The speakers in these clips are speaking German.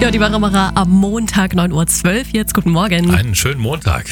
Ja, die Waramacher am Montag 9:12 Uhr. Jetzt guten Morgen. Einen schönen Montag.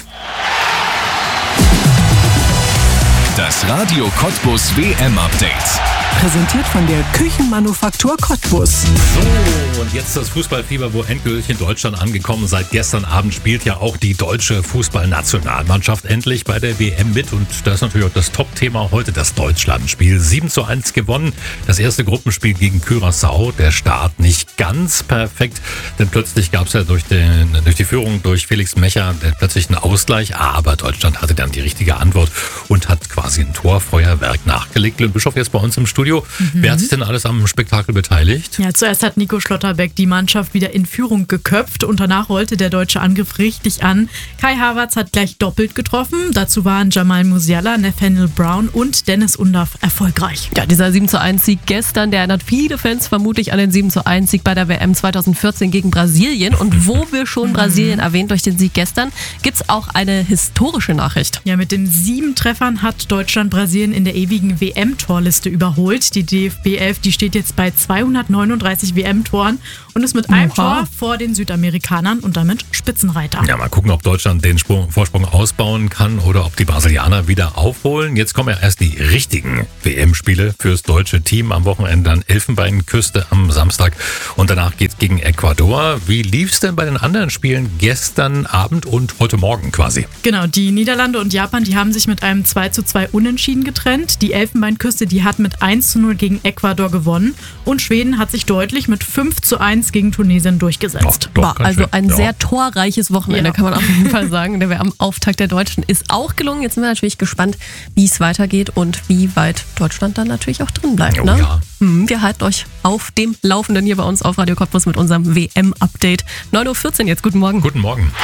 Das Radio Cottbus WM-Update. Präsentiert von der Küchenmanufaktur Cottbus. So, und jetzt das Fußballfieber, wo endgültig in Deutschland angekommen. Seit gestern Abend spielt ja auch die deutsche Fußballnationalmannschaft endlich bei der WM mit. Und das ist natürlich auch das Top-Thema heute, das Deutschlandspiel. 7:1 gewonnen. Das erste Gruppenspiel gegen Curaçao. Der Start nicht ganz perfekt, denn plötzlich gab es ja durch die Führung durch Felix Mecher plötzlich einen Ausgleich. Aber Deutschland hatte dann die richtige Antwort und hat quasi ein Torfeuerwerk nachgelegt. Lynn Bischof jetzt bei uns im Studio. Wer hat sich denn alles am Spektakel beteiligt? Ja, zuerst hat Nico Schlotterbeck die Mannschaft wieder in Führung geköpft und danach rollte der deutsche Angriff richtig an. Kai Havertz hat gleich doppelt getroffen. Dazu waren Jamal Musiala, Nathaniel Brown und Dennis Undaff erfolgreich. Ja, dieser 7:1 Sieg gestern, der erinnert viele Fans vermutlich an den 7:1 Sieg bei der WM 2014 gegen Brasilien. Und wo wir schon Brasilien erwähnt durch den Sieg gestern, gibt's auch eine historische Nachricht. Ja, mit den 7 Treffern hat Deutschland Brasilien in der ewigen WM-Torliste überholt. Die DFB 11, die steht jetzt bei 239 WM-Toren und ist mit einem Tor vor den Südamerikanern und damit Spitzenreiter. Ja, mal gucken, ob Deutschland den Vorsprung ausbauen kann oder ob die Brasilianer wieder aufholen. Jetzt kommen ja erst die richtigen WM-Spiele fürs deutsche Team. Am Wochenende dann Elfenbeinküste am Samstag und danach geht's gegen Ecuador. Wie lief's denn bei den anderen Spielen gestern Abend und heute Morgen quasi? Genau, die Niederlande und Japan, die haben sich mit einem 2:2 Unentschieden getrennt. Die Elfenbeinküste, die hat mit 1:0 gegen Ecuador gewonnen und Schweden hat sich deutlich mit 5:1 gegen Tunesien durchgesetzt. War also ein sehr torreiches Wochenende, kann man auf jeden Fall sagen. Der WM-Auftakt der Deutschen ist auch gelungen. Jetzt sind wir natürlich gespannt, wie es weitergeht und wie weit Deutschland dann natürlich auch drin bleibt. Oh, ne? ja. Wir halten euch auf dem Laufenden hier bei uns auf Radio Cottbus mit unserem WM-Update. 9:14 Uhr jetzt. Guten Morgen. Guten Morgen.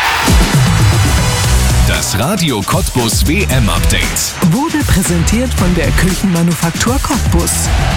Das Radio Cottbus WM-Update. Wurde präsentiert von der Küchenmanufaktur Cottbus.